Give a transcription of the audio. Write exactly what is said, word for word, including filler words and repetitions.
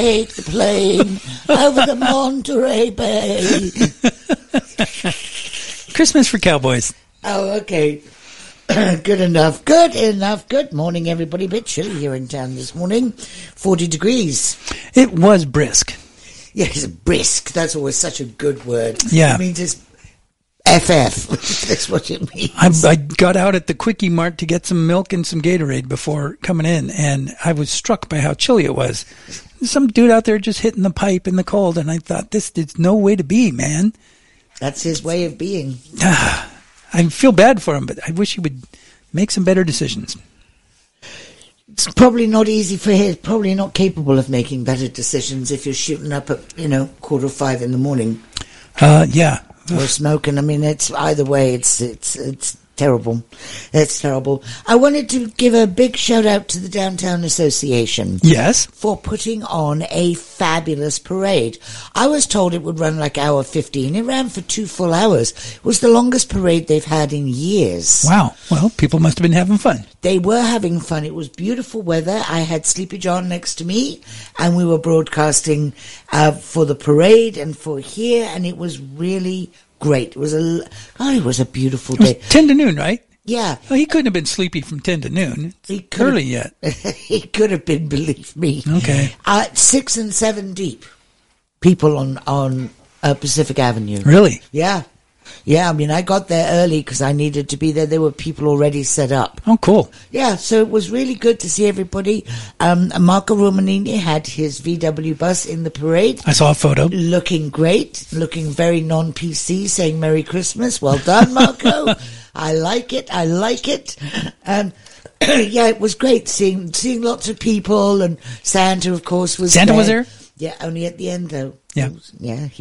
take the plane over the Monterey Bay. Christmas for cowboys. Oh, okay. Good enough. Good enough. Good morning, everybody. Bit chilly here in town this morning. forty degrees. It was brisk. Yes, brisk. That's always such a good word. Yeah. It means it's F F. That's what it means. I, I got out at the Quickie Mart to get some milk and some Gatorade before coming in, and I was struck by how chilly it was. Some dude out there just hitting the pipe in the cold, and I thought, this is no way to be, man. That's his way of being. I feel bad for him, but I wish he would make some better decisions. It's probably not easy for him. Probably not capable of making better decisions if you're shooting up at, you know, quarter of five in the morning. Uh, yeah. Or smoking. I mean, it's either way. It's it's it's terrible. It's terrible. I wanted to give a big shout out to the Downtown Association. Yes. For putting on a fabulous parade. I was told it would run like hour fifteen. It ran for two full hours. It was the longest parade they've had in years. Wow. Well, people must have been having fun. They were having fun. It was beautiful weather. I had Sleepy John next to me, and we were broadcasting uh, for the parade and for here, and it was really great. It was a, oh, it was a beautiful day. It was ten to noon, right? Yeah. Well, he couldn't have been sleepy from ten to noon. He early yet. He could have been, believe me. Okay. Uh, six and seven deep people on, on uh, Pacific Avenue. Really? Yeah. Yeah, I mean, I got there early because I needed to be there. There were people already set up. Oh, cool. Yeah, so it was really good to see everybody. Um, Marco Romanini had his V W bus in the parade. I saw a photo. Looking great, looking very non-P C, saying Merry Christmas. Well done, Marco. I like it, I like it. Um, yeah, it was great seeing seeing lots of people, and Santa, of course, was Santa there. was there? Yeah, only at the end, though. Yeah. Yeah.